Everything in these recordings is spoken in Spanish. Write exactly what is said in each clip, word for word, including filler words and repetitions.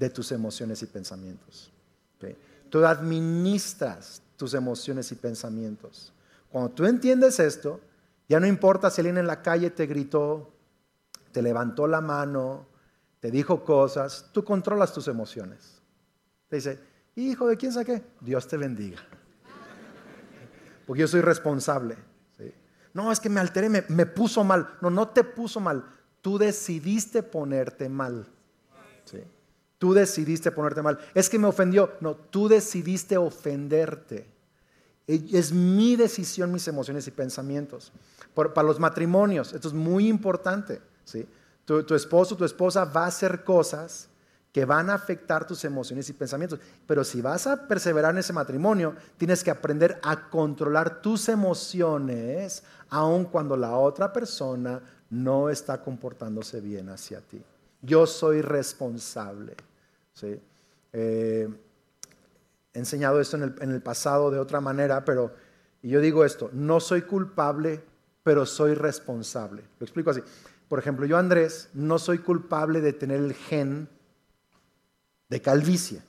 de tus emociones y pensamientos. ¿Okay? Tú administras tus emociones y pensamientos. Cuando tú entiendes esto, ya no importa si alguien en la calle te gritó, te levantó la mano, te dijo cosas, tú controlas tus emociones. Te dice, hijo de quién saqué, Dios te bendiga. Porque yo soy responsable. ¿Sí? No, es que me alteré, me, me puso mal. No, no te puso mal. Tú decidiste ponerte mal. ¿Sí? Tú decidiste ponerte mal. Es que me ofendió. No, tú decidiste ofenderte. Es mi decisión, mis emociones y pensamientos. Por, para los matrimonios, esto es muy importante. ¿Sí? Tu, tu esposo, tu esposa va a hacer cosas que van a afectar tus emociones y pensamientos. Pero si vas a perseverar en ese matrimonio, tienes que aprender a controlar tus emociones, aun cuando la otra persona no está comportándose bien hacia ti. Yo soy responsable. ¿Sí? Eh, he enseñado esto en el, en el pasado de otra manera, pero y yo digo esto, no soy culpable, pero soy responsable. Lo explico así. Por ejemplo, yo, Andrés, no soy culpable de tener el gen de calvicie.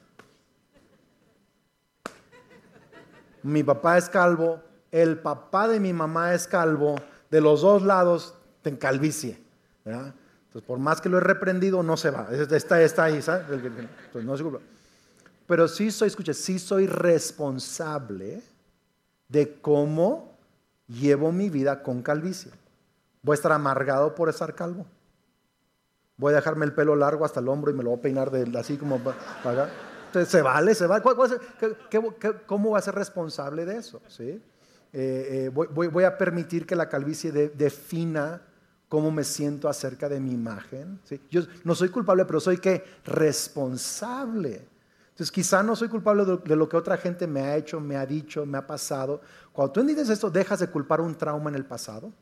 Mi papá es calvo, el papá de mi mamá es calvo, de los dos lados ten calvicie, ¿verdad? Entonces, por más que lo he reprendido, no se va, está, está ahí, ¿sabes? Entonces, no se culpa. Pero sí soy, escucha, sí soy responsable de cómo llevo mi vida con calvicie. Voy a estar amargado por estar calvo. Voy a dejarme el pelo largo hasta el hombro y me lo voy a peinar de, así como para acá. Entonces, se vale, se vale. ¿Qué, qué, qué, ¿Cómo voy a ser responsable de eso? ¿Sí? Eh, eh, voy, voy, voy a permitir que la calvicie de, defina cómo me siento acerca de mi imagen. ¿Sí? Yo no soy culpable, pero soy ¿qué? Responsable. Entonces, quizá no soy culpable de, de lo que otra gente me ha hecho, me ha dicho, me ha pasado. Cuando tú entiendes esto, dejas de culpar un trauma en el pasado.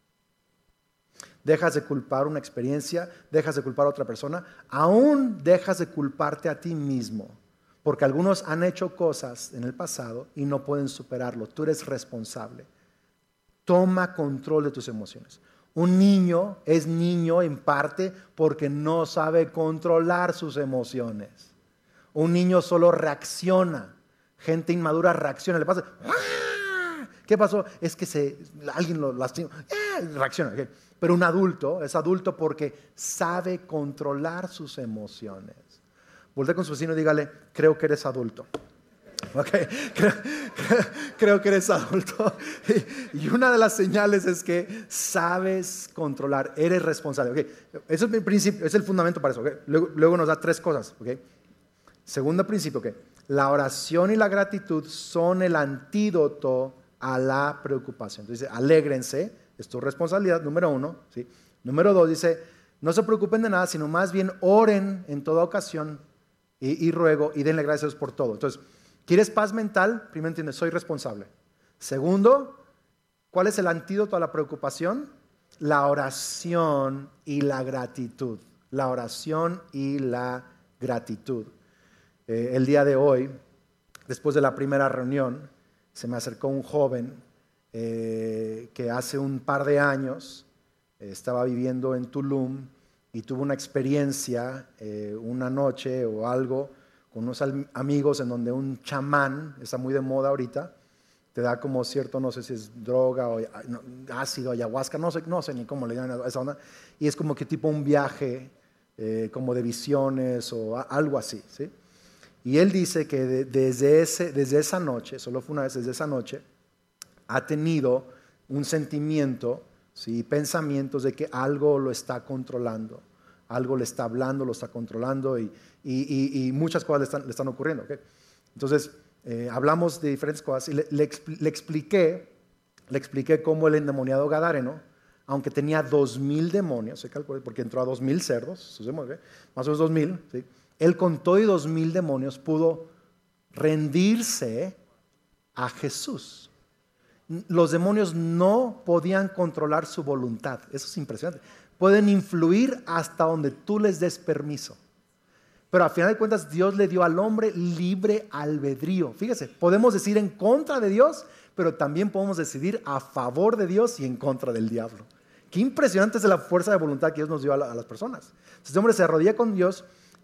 Dejas de culpar una experiencia, dejas de culpar a otra persona, aún dejas de culparte a ti mismo, porque algunos han hecho cosas en el pasado y no pueden superarlo. Tú eres responsable. Toma control de tus emociones. Un niño es niño en parte porque no sabe controlar sus emociones. Un niño solo reacciona. Gente inmadura reacciona. Le pasa, ¡ah! ¿Qué pasó? Es que se, alguien lo lastimó. ¡Ah! Reacciona. ¿Okay? Pero un adulto es adulto porque sabe controlar sus emociones. Voltea con su vecino y dígale, creo que eres adulto. Okay. Creo, creo que eres adulto. Y una de las señales es que sabes controlar, eres responsable. Okay. Ese es el principio, es el fundamento para eso. Okay. Luego, luego nos da tres cosas. Okay. Segundo principio, okay. La oración y la gratitud son el antídoto a la preocupación. Entonces, alégrense. Es tu responsabilidad, número uno. ¿Sí? Número dos dice, no se preocupen de nada, sino más bien oren en toda ocasión y, y ruego y denle gracias por todo. Entonces, ¿quieres paz mental? Primero entiendes, soy responsable. Segundo, ¿cuál es el antídoto a la preocupación? La oración y la gratitud. La oración y la gratitud. Eh, el día de hoy, después de la primera reunión, se me acercó un joven Eh, que hace un par de años eh, estaba viviendo en Tulum y tuvo una experiencia, eh, una noche o algo, con unos amigos en donde un chamán, está muy de moda ahorita, te da como cierto, no sé si es droga o no, ácido, ayahuasca, no sé, no sé ni cómo le llaman a esa onda, y es como que tipo un viaje, eh, como de visiones o a, algo así, ¿sí? Y él dice que de, desde, ese, desde esa noche, solo fue una vez, desde esa noche, ha tenido un sentimiento, ¿sí? Pensamientos de que algo lo está controlando, algo le está hablando, lo está controlando y, y, y, y muchas cosas le están, le están ocurriendo. ¿Okay? Entonces, eh, hablamos de diferentes cosas y le, le, le, expliqué, le expliqué cómo el endemoniado gadareno, aunque tenía dos mil demonios, se calculó, porque entró a dos mil cerdos, ¿okay? Más o menos dos mil, ¿sí? Él con todo y dos mil demonios pudo rendirse a Jesús. Los demonios no podían controlar su voluntad. Eso es impresionante. Pueden influir hasta donde tú les des permiso. Pero al final de cuentas Dios le dio al hombre libre albedrío. Fíjese, podemos decidir en contra de Dios, pero también podemos decidir a favor de Dios y en contra del diablo. Qué impresionante es la fuerza de voluntad que Dios nos dio a, la, a las personas. Este hombre se arrodilla con Dios,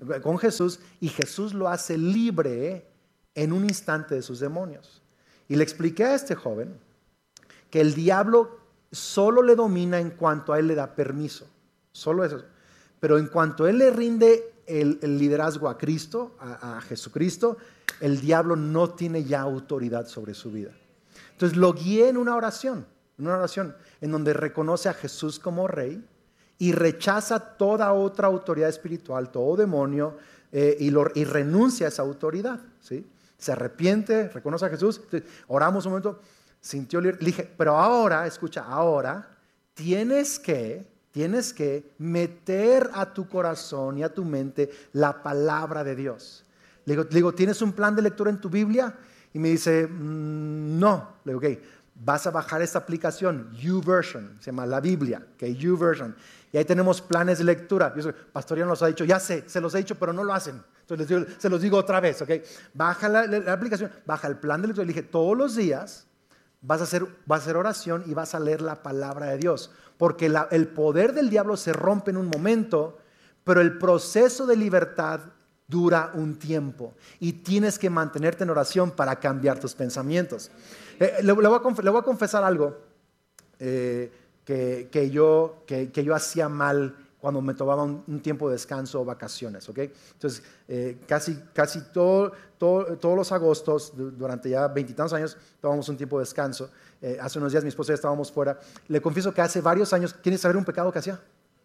con Jesús, y Jesús lo hace libre en un instante de sus demonios. Y le expliqué a este joven que el diablo solo le domina en cuanto a él le da permiso, solo eso. Pero en cuanto él le rinde el, el liderazgo a Cristo, a, a Jesucristo, el diablo no tiene ya autoridad sobre su vida. Entonces lo guié en una oración, en una oración en donde reconoce a Jesús como rey y rechaza toda otra autoridad espiritual, todo demonio, eh, y, lo, y renuncia a esa autoridad, ¿sí? Se arrepiente, reconoce a Jesús. Entonces, oramos un momento, sintió, le dije, pero ahora, escucha, ahora tienes que, tienes que meter a tu corazón y a tu mente la palabra de Dios. Le digo, le digo, ¿tienes un plan de lectura en tu Biblia? Y me dice, mmm, no. Le digo, ok, vas a bajar esta aplicación, YouVersion, se llama la Biblia, ok, YouVersion. Y ahí tenemos planes de lectura. Yo soy, Pastor ya nos los ha dicho, ya sé, se los he dicho, pero no lo hacen. Entonces les digo, se los digo otra vez, ok. Baja la, la, la aplicación, baja el plan de lectura. Le dije, todos los días vas a, hacer, vas a hacer oración y vas a leer la palabra de Dios. Porque la, el poder del diablo se rompe en un momento, pero el proceso de libertad dura un tiempo. Y tienes que mantenerte en oración para cambiar tus pensamientos. Eh, le, le, voy a, le voy a confesar algo. Eh, Que, que, yo, que, que yo hacía mal cuando me tomaba un, un tiempo de descanso o vacaciones, ¿ok? Entonces, eh, casi, casi todo, todo, todos los agostos, durante ya veintitantos años, tomábamos un tiempo de descanso. Eh, hace unos días mi esposa y yo estábamos fuera. Le confieso que hace varios años, ¿quieren saber un pecado que hacía?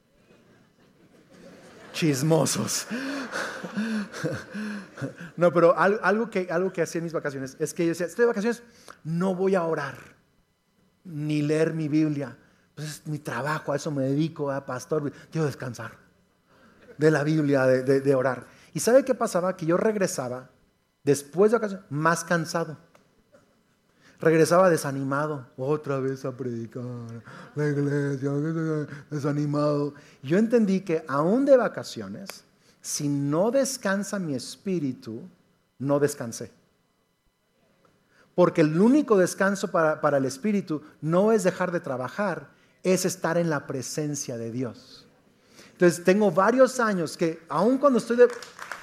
Chismosos. No, pero algo, algo, que, algo que hacía en mis vacaciones es que yo decía, estoy de vacaciones, no voy a orar, ni leer mi Biblia. Pues es mi trabajo, a eso me dedico, a pastor, quiero descansar de la Biblia, de, de, de orar. ¿Y sabe qué pasaba? Que yo regresaba, después de vacaciones, más cansado. Regresaba desanimado, otra vez a predicar, la iglesia, desanimado. Yo entendí que aún de vacaciones, si no descansa mi espíritu, no descansé. Porque el único descanso para, para el espíritu no es dejar de trabajar, es estar en la presencia de Dios. Entonces tengo varios años que aun cuando estoy de...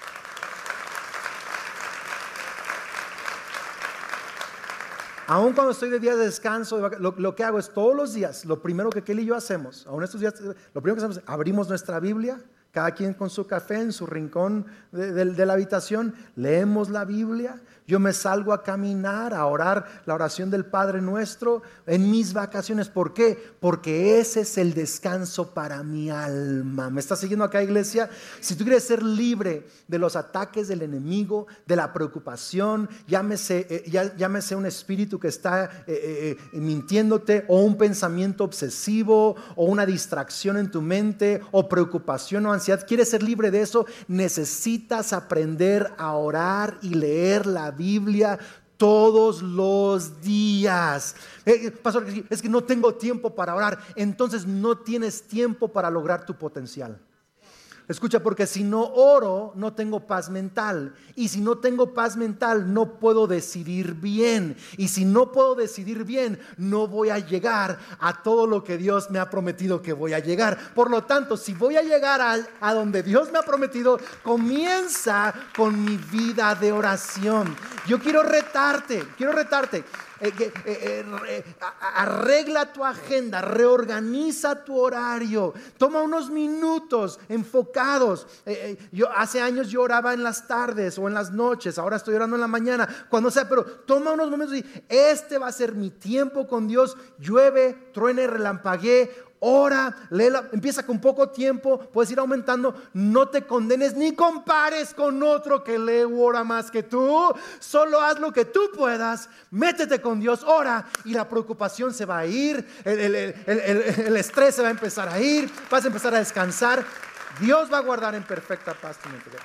Aun cuando estoy de días de descanso, lo, lo que hago es todos los días, lo primero que Kelly y yo hacemos, aún estos días, lo primero que hacemos es abrimos nuestra Biblia, cada quien con su café en su rincón de, de, de la habitación, leemos la Biblia. Yo me salgo a caminar, a orar la oración del Padre Nuestro en mis vacaciones. ¿Por qué? Porque ese es el descanso para mi alma. ¿Me estás siguiendo acá, iglesia? Si tú quieres ser libre de los ataques del enemigo, de la preocupación, llámese, eh, ya, llámese un espíritu que está eh, eh, mintiéndote, o un pensamiento obsesivo, o una distracción en tu mente, o preocupación o ansiedad. ¿Quieres ser libre de eso? Necesitas aprender a orar y leer la Biblia todos los días. Eh, pastor, es que no tengo tiempo para orar. Entonces no tienes tiempo para lograr tu potencial. Escucha, porque si no oro, no tengo paz mental. Y si no tengo paz mental, no puedo decidir bien. Y si no puedo decidir bien, no voy a llegar a todo lo que Dios me ha prometido que voy a llegar. Por lo tanto, si voy a llegar a, a donde Dios me ha prometido, comienza con mi vida de oración. Yo quiero retarte, quiero retarte. Eh, eh, eh, eh, arregla tu agenda, reorganiza tu horario, toma unos minutos enfocados. Eh, eh, yo hace años yo oraba en las tardes o en las noches, ahora estoy orando en la mañana, cuando sea, pero toma unos momentos y este va a ser mi tiempo con Dios. Llueve, truene, relampaguee. Ora, léela, empieza con poco tiempo, puedes ir aumentando. No te condenes ni compares con otro que lee u ora más que tú. Solo haz lo que tú puedas, métete con Dios, ora, y la preocupación se va a ir, el, el, el, el, el estrés se va a empezar a ir, vas a empezar a descansar. Dios va a guardar en perfecta paz tu mente.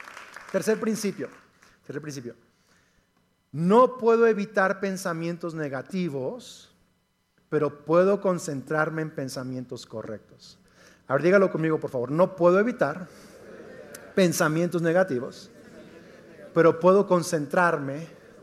Tercer principio, tercer principio. No puedo evitar pensamientos negativos, pero puedo concentrarme en pensamientos correctos. A ver, dígalo conmigo, por favor. No puedo evitar pensamientos negativos, pero puedo concentrarme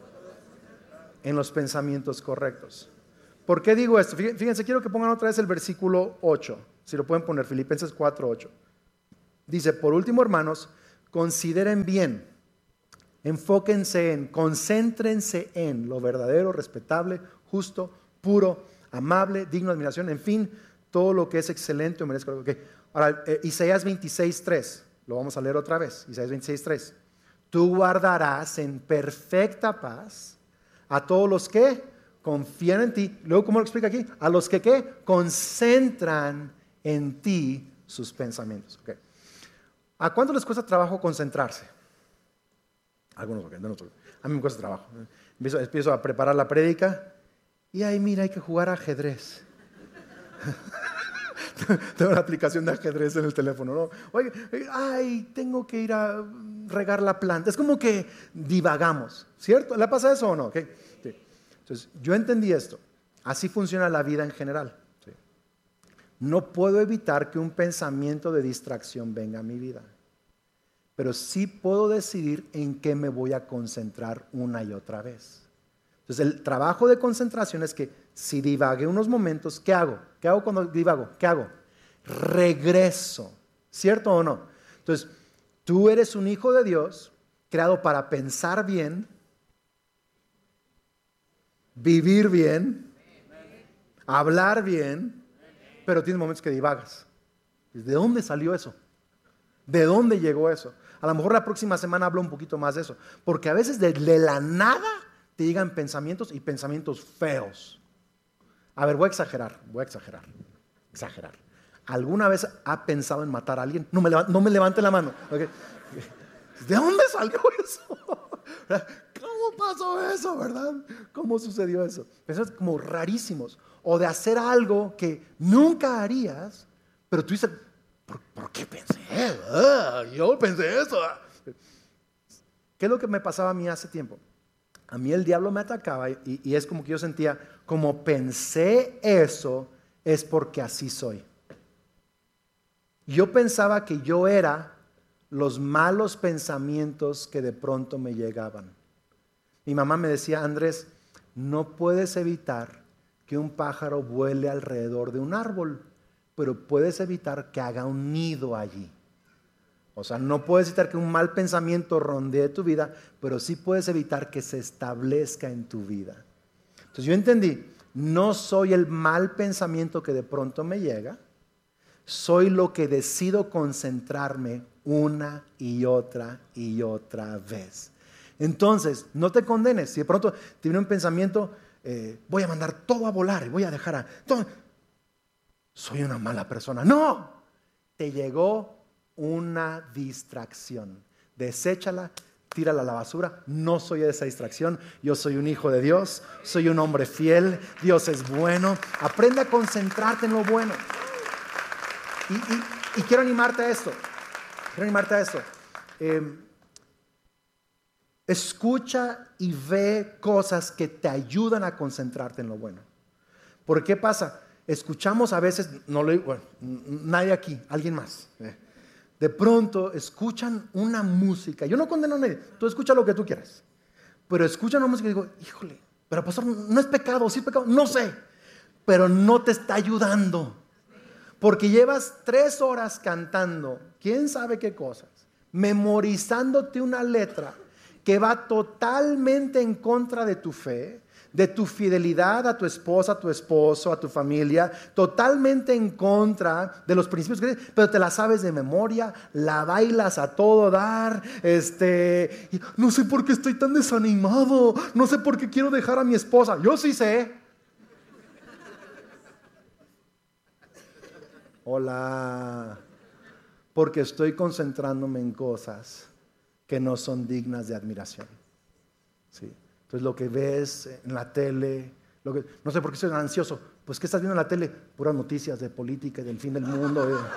en los pensamientos correctos. ¿Por qué digo esto? Fíjense, quiero que pongan otra vez el versículo ocho. Si lo pueden poner, Filipenses cuatro, ocho. Dice, por último, hermanos, consideren bien, enfóquense en, concéntrense en lo verdadero, respetable, justo, puro, amable, digno de admiración, en fin, todo lo que es excelente o merezca. Okay. Ahora, eh, Isaías veintiséis tres, lo vamos a leer otra vez, Isaías veintiséis tres. Tú guardarás en perfecta paz a todos los que confían en ti. Luego, ¿cómo lo explica aquí? A los que ¿qué? Concentran en ti sus pensamientos. Okay. ¿A cuánto les cuesta trabajo concentrarse? Algunos, okay, no, a mí me cuesta trabajo. Empiezo, empiezo a preparar la prédica y ahí mira, hay que jugar ajedrez. Tengo una aplicación de ajedrez en el teléfono, ¿no? Oye, ay, tengo que ir a regar la planta. Es como que divagamos, ¿cierto? ¿Le pasa eso o no? Okay. Sí. Entonces, yo entendí esto. Así funciona la vida en general. Sí. No puedo evitar que un pensamiento de distracción venga a mi vida, pero sí puedo decidir en qué me voy a concentrar una y otra vez. Entonces, el trabajo de concentración es que si divagué unos momentos, ¿qué hago? ¿Qué hago cuando divago? ¿Qué hago? Regreso. ¿Cierto o no? Entonces, tú eres un hijo de Dios, creado para pensar bien, vivir bien, hablar bien, pero tienes momentos que divagas. ¿De dónde salió eso? ¿De dónde llegó eso? A lo mejor la próxima semana hablo un poquito más de eso, porque a veces de, de la nada te llegan pensamientos y pensamientos feos. A ver, voy a exagerar, voy a exagerar, exagerar. ¿Alguna vez ha pensado en matar a alguien? No me, levante, no me levante la mano. Okay. ¿De dónde salió eso? ¿Cómo pasó eso, verdad? ¿Cómo sucedió eso? Pensamientos como rarísimos. O de hacer algo que nunca harías, pero tú dices, ¿por, ¿por qué pensé? Ah, yo pensé eso. ¿Qué es lo que me pasaba a mí hace tiempo? A mí el diablo me atacaba y, y es como que yo sentía, como pensé eso, es porque así soy. Yo pensaba que yo era los malos pensamientos que de pronto me llegaban. Mi mamá me decía, Andrés, no puedes evitar que un pájaro vuele alrededor de un árbol, pero puedes evitar que haga un nido allí. O sea, no puedes evitar que un mal pensamiento rondee tu vida, pero sí puedes evitar que se establezca en tu vida. Entonces yo entendí, no soy el mal pensamiento que de pronto me llega, soy lo que decido concentrarme una y otra y otra vez. Entonces, no te condenes. Si de pronto te viene un pensamiento, eh, voy a mandar todo a volar y voy a dejar a... todo. Soy una mala persona. No, te llegó una distracción. Deséchala, tírala a la basura. No soy esa distracción. Yo soy un hijo de Dios. Soy un hombre fiel. Dios es bueno. Aprende a concentrarte en lo bueno. Y, y, y quiero animarte a esto. Quiero animarte a esto. Eh, escucha y ve cosas que te ayudan a concentrarte en lo bueno. ¿Por qué pasa? Escuchamos a veces, no lo, bueno, nadie aquí, alguien más. Eh. De pronto escuchan una música. Yo no condeno a nadie. Tú escucha lo que tú quieras. Pero escuchan una música y digo, híjole, pero pastor, no es pecado, sí es pecado. No sé, pero no te está ayudando. Porque llevas tres horas cantando, quién sabe qué cosas, memorizándote una letra que va totalmente en contra de tu fe, de tu fidelidad a tu esposa, a tu esposo, a tu familia, totalmente en contra de los principios que tienes, pero te la sabes de memoria, la bailas a todo dar, este, no sé por qué estoy tan desanimado, no sé por qué quiero dejar a mi esposa, yo sí sé. Hola, porque estoy concentrándome en cosas que no son dignas de admiración. Sí. Entonces lo que ves en la tele, lo que, no sé por qué estoy ansioso, pues ¿qué estás viendo en la tele? Puras noticias de política y del fin del mundo. Eh.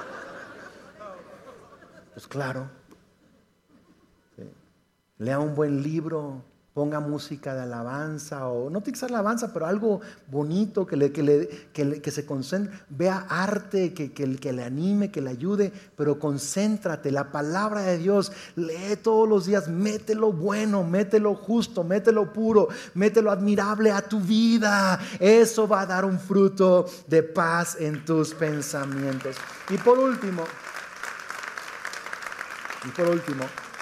Pues claro. Sí. Lea un buen libro, ponga música de alabanza, o no tiene que ser alabanza, pero algo bonito que, le, que, le, que, le, que se concentre, vea arte que, que, que le anime, que le ayude, pero concéntrate, la palabra de Dios, lee todos los días, mételo bueno, mételo justo, mételo puro, mételo admirable a tu vida, eso va a dar un fruto de paz en tus pensamientos. Y por último, y por último,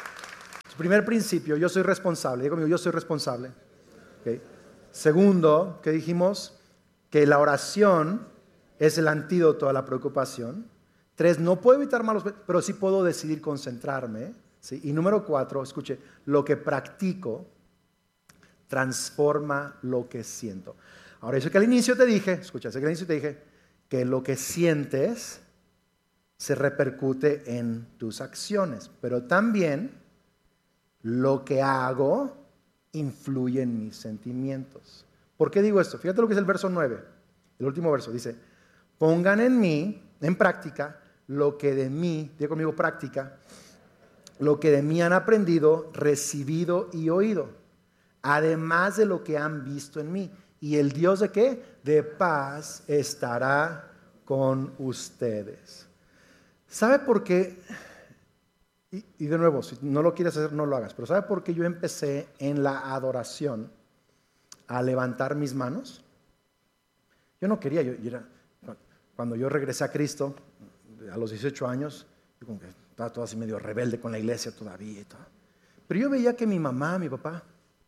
Primer principio, yo soy responsable. Digo conmigo, yo soy responsable. Okay. Segundo, ¿qué dijimos? Que la oración es el antídoto a la preocupación. Tres, no puedo evitar malos, pero sí puedo decidir concentrarme. ¿Sí? Y número cuatro, escuche, lo que practico transforma lo que siento. Ahora, eso que al inicio te dije, escucha, eso que al inicio te dije, que lo que sientes se repercute en tus acciones, pero también lo que hago influye en mis sentimientos. ¿Por qué digo esto? Fíjate lo que es el verso nueve, el último verso, dice, pongan en mí, en práctica, lo que de mí, diga conmigo práctica, lo que de mí han aprendido, recibido y oído, además de lo que han visto en mí. ¿Y el Dios de qué? De paz estará con ustedes. ¿Sabe por qué? Y, y de nuevo, si no lo quieres hacer, no lo hagas. Pero ¿sabe por qué yo empecé en la adoración a levantar mis manos? Yo no quería, yo, yo era, cuando yo regresé a Cristo, a los dieciocho años, yo como que estaba todo así medio rebelde con la iglesia todavía y todo. Pero yo veía que mi mamá, mi papá,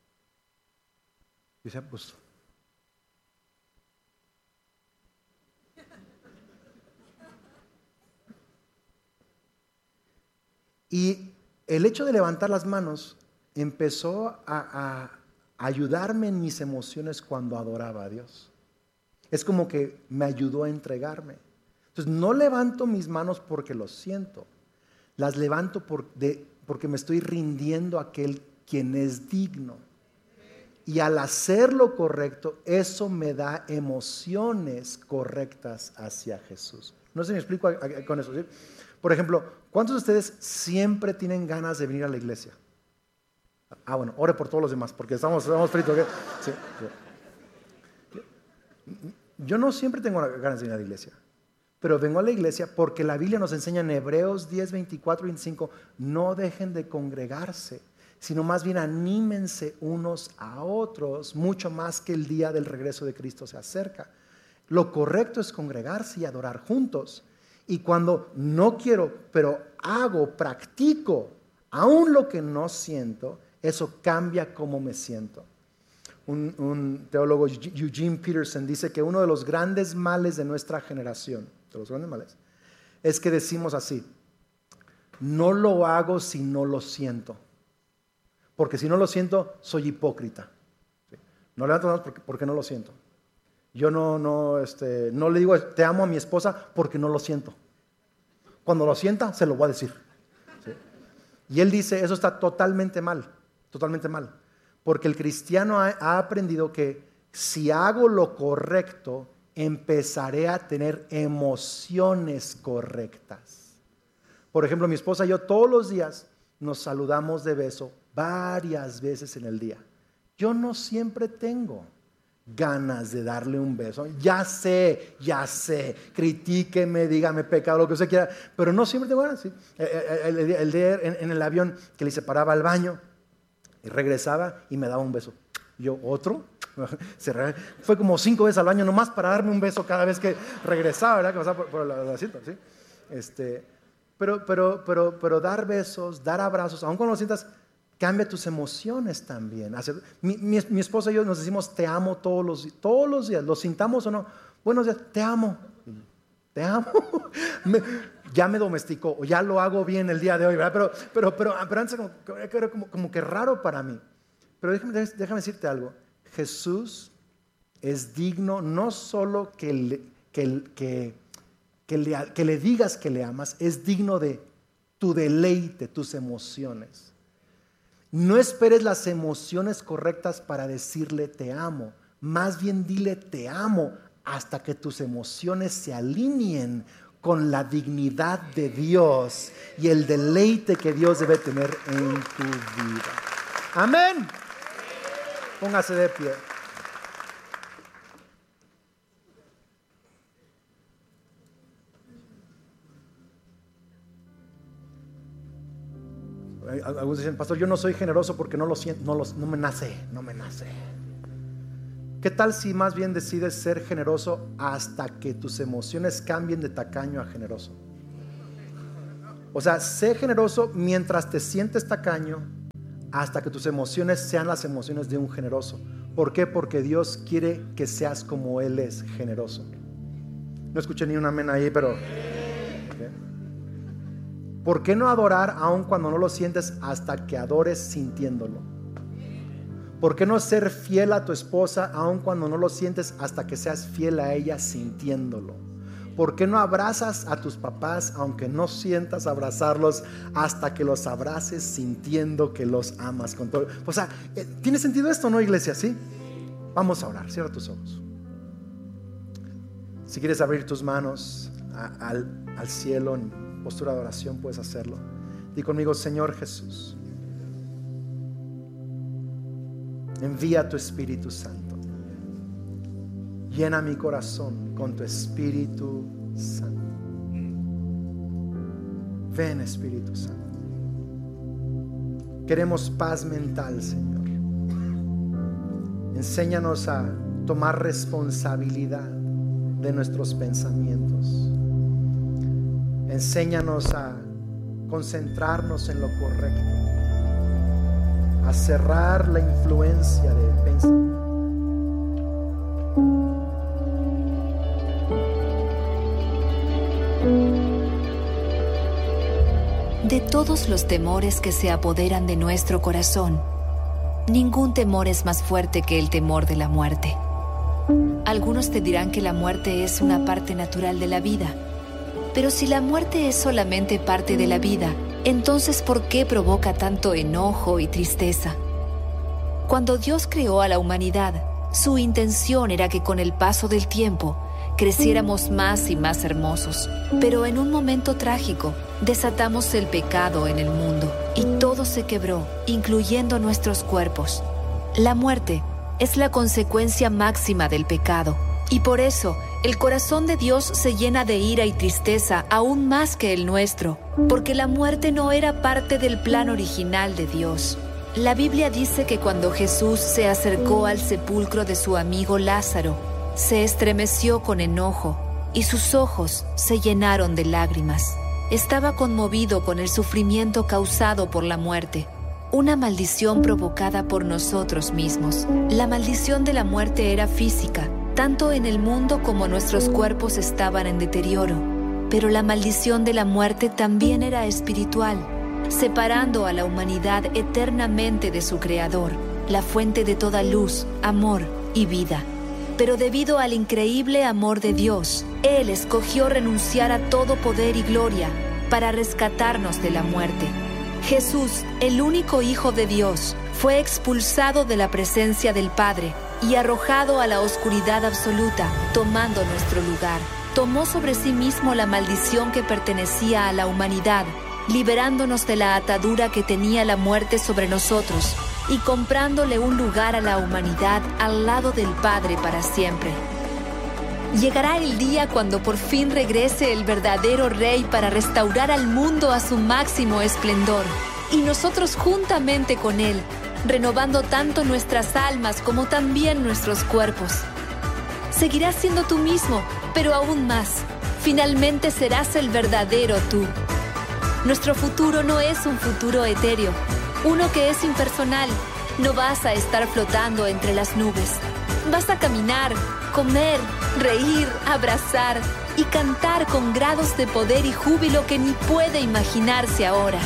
yo decía, pues, y el hecho de levantar las manos empezó a, a ayudarme en mis emociones cuando adoraba a Dios. Es como que me ayudó a entregarme. Entonces no levanto mis manos porque lo siento, las levanto por, de, porque me estoy rindiendo a aquel quien es digno. Y al hacer lo correcto, eso me da emociones correctas hacia Jesús. No sé si me explico con eso, ¿sí? Por ejemplo, ¿cuántos de ustedes siempre tienen ganas de venir a la iglesia? Ah, bueno, ore por todos los demás, porque estamos, estamos fritos. ¿Okay? Sí, sí. Yo no siempre tengo ganas de venir a la iglesia, pero vengo a la iglesia porque la Biblia nos enseña en Hebreos diez, veinticuatro y veinticinco, no dejen de congregarse, sino más bien anímense unos a otros, mucho más que el día del regreso de Cristo se acerca. Lo correcto es congregarse y adorar juntos. Y cuando no quiero, pero hago, practico, aún lo que no siento, eso cambia cómo me siento. Un, un teólogo, Eugene Peterson, dice que uno de los grandes males de nuestra generación, de los grandes males, es que decimos así, no lo hago si no lo siento. Porque si no lo siento, soy hipócrita. No levanto las manos porque, porque no lo siento. Yo no, no, este, no le digo te amo a mi esposa porque no lo siento. Cuando lo sienta, se lo voy a decir. ¿Sí? Y él dice, eso está totalmente mal, totalmente mal. Porque el cristiano ha, ha aprendido que si hago lo correcto, empezaré a tener emociones correctas. Por ejemplo, mi esposa y yo todos los días nos saludamos de beso varias veces en el día. Yo no siempre tengo ganas de darle un beso. Ya sé, ya sé, critíqueme, dígame pecado, lo que usted quiera, pero no siempre tengo ganas. ¿Sí? El, el, el de en, en el avión que le se paraba al baño y regresaba y me daba un beso. Yo, ¿otro? Fue como cinco veces al baño nomás para darme un beso cada vez que regresaba, ¿verdad? Que pasaba por, por el asiento, ¿sí? Este, pero, pero, pero, pero dar besos, dar abrazos, aun cuando lo sientas, cambia tus emociones también. Mi, mi, mi esposa y yo nos decimos te amo todos los, todos los días, lo sintamos o no. Buenos días, te amo. Te amo. me, ya me domesticó, o ya lo hago bien el día de hoy, ¿verdad? Pero, pero, pero, pero antes como, era como, como que raro para mí. Pero déjame, déjame decirte algo. Jesús es digno no solo que le, que, que, que, le, que le digas que le amas, es digno de tu deleite, tus emociones. No esperes las emociones correctas para decirle te amo. Más bien dile te amo hasta que tus emociones se alineen con la dignidad de Dios y el deleite que Dios debe tener en tu vida. Amén. Póngase de pie. Algunos dicen, pastor, yo no soy generoso porque no lo siento, no, lo, no me nace, no me nace. ¿Qué tal si más bien decides ser generoso hasta que tus emociones cambien de tacaño a generoso? O sea, sé generoso mientras te sientes tacaño, hasta que tus emociones sean las emociones de un generoso. ¿Por qué? Porque Dios quiere que seas como Él es, generoso. No escuché ni un amén ahí, pero ¿okay? ¿Por qué no adorar aun cuando no lo sientes hasta que adores sintiéndolo? ¿Por qué no ser fiel a tu esposa aun cuando no lo sientes hasta que seas fiel a ella sintiéndolo? ¿Por qué no abrazas a tus papás aunque no sientas abrazarlos hasta que los abraces sintiendo que los amas con todo? O sea, ¿tiene sentido esto, no, iglesia? ¿Sí? Vamos a orar, cierra tus ojos. Si quieres abrir tus manos a, al, al cielo en postura de oración, puedes hacerlo. Di conmigo: Señor Jesús, envía tu Espíritu Santo. Llena mi corazón con tu Espíritu Santo. Ven, Espíritu Santo. Queremos paz mental, Señor. Enséñanos a tomar responsabilidad de nuestros pensamientos. Enséñanos a concentrarnos en lo correcto, a cerrar la influencia de pensamientos. De todos los temores que se apoderan de nuestro corazón, ningún temor es más fuerte que el temor de la muerte. Algunos te dirán que la muerte es una parte natural de la vida, pero si la muerte es solamente parte de la vida, entonces ¿por qué provoca tanto enojo y tristeza? Cuando Dios creó a la humanidad, su intención era que con el paso del tiempo creciéramos más y más hermosos. Pero en un momento trágico, desatamos el pecado en el mundo y todo se quebró, incluyendo nuestros cuerpos. La muerte es la consecuencia máxima del pecado y por eso el corazón de Dios se llena de ira y tristeza aún más que el nuestro, porque la muerte no era parte del plan original de Dios. La Biblia dice que cuando Jesús se acercó al sepulcro de su amigo Lázaro, se estremeció con enojo y sus ojos se llenaron de lágrimas. Estaba conmovido con el sufrimiento causado por la muerte, una maldición provocada por nosotros mismos. La maldición de la muerte era física, tanto en el mundo como nuestros cuerpos estaban en deterioro. Pero la maldición de la muerte también era espiritual, separando a la humanidad eternamente de su Creador, la fuente de toda luz, amor y vida. Pero debido al increíble amor de Dios, Él escogió renunciar a todo poder y gloria para rescatarnos de la muerte. Jesús, el único Hijo de Dios, fue expulsado de la presencia del Padre y arrojado a la oscuridad absoluta, tomando nuestro lugar. Tomó sobre sí mismo la maldición que pertenecía a la humanidad, liberándonos de la atadura que tenía la muerte sobre nosotros y comprándole un lugar a la humanidad al lado del Padre para siempre. Llegará el día cuando por fin regrese el verdadero Rey para restaurar al mundo a su máximo esplendor, y nosotros juntamente con Él, renovando tanto nuestras almas como también nuestros cuerpos. Seguirás siendo tú mismo, pero aún más. Finalmente serás el verdadero tú. Nuestro futuro no es un futuro etéreo, uno que es impersonal. No vas a estar flotando entre las nubes. Vas a caminar, comer, reír, abrazar y cantar con grados de poder y júbilo que ni puede imaginarse ahora.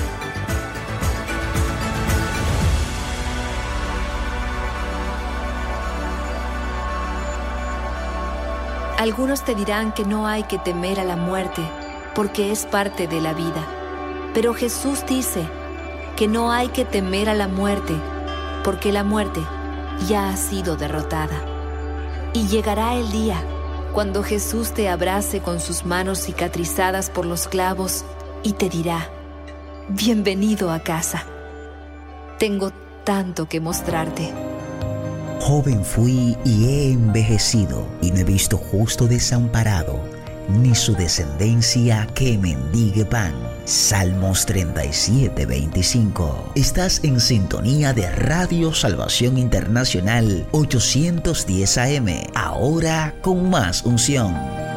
Algunos te dirán que no hay que temer a la muerte porque es parte de la vida. Pero Jesús dice que no hay que temer a la muerte porque la muerte ya ha sido derrotada. Y llegará el día cuando Jesús te abrace con sus manos cicatrizadas por los clavos y te dirá: bienvenido a casa. Tengo tanto que mostrarte. Joven fui y he envejecido, y no he visto justo desamparado, ni su descendencia que mendigue pan. Salmos treinta y siete, veinticinco. Estás en sintonía de Radio Salvación Internacional ochocientos diez A M, ahora con más unción.